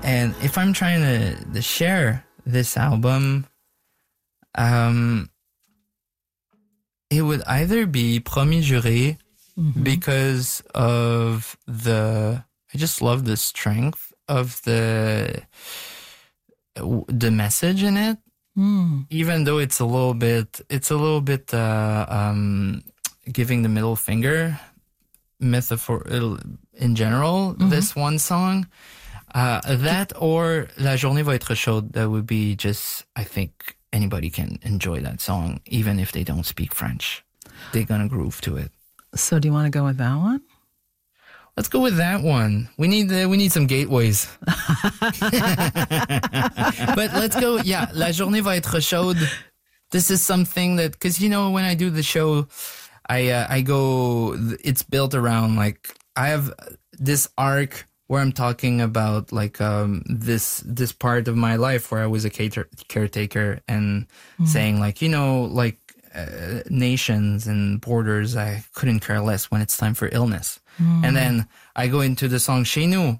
And if I'm trying to share this album, it would either be Promis Juré, because of I just love the strength of the message in it. Even though it's a little bit giving the middle finger metaphor in general, this one song. That or La Journée va être chaude, that would be just, I think anybody can enjoy that song, even if they don't speak French. They're gonna groove to it. So do you want to go with that one? Let's go with that one. We need some gateways. But let's go. Yeah, La Journée va être chaude. This is something that, because when I do the show, I go. It's built around like I have this arc where I'm talking about like this part of my life where I was a caretaker and saying like nations and borders, I couldn't care less when it's time for illness. And then I go into the song Chez Nous,